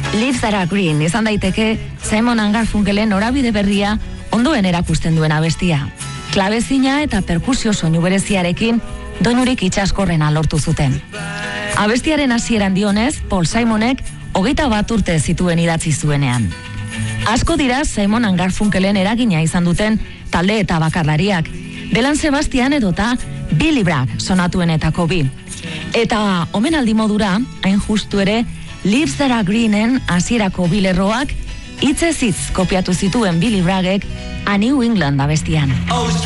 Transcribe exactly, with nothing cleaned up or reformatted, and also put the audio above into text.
Leaves That Are Green izan daiteke Simon and Garfunkelen norabide berria ondoen erakusten duen abestia. Klabezina eta perkusio soinu bereziarekin doinurik itsaskorrena lortu zuten. Abestiaren hasieran dionez, Paul Simonek hogeita bat urte zituen idatzi zuenean. Asko dira Simon and Garfunkelen eragina izan duten talde eta bakarlariak, Belan Sebastian edota Billy Bragg sonatuenetako bi. Eta omenaldi modura, hain justu ere, Leaves That Are Greenen hasierako bilerroak hitzez hitz kopiatu zituen Billy Braggek A New England abestian.